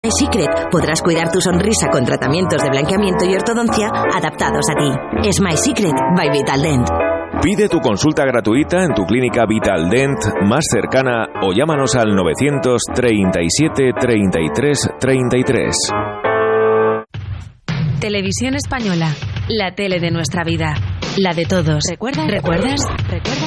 My Secret podrás cuidar tu sonrisa con tratamientos de blanqueamiento y ortodoncia adaptados a ti. Es My Secret by Vitaldent. Pide tu consulta gratuita en tu clínica Vitaldent más cercana o llámanos al 937 33 33. Televisión Española, la tele de nuestra vida, la de todos. ¿Recuerdas?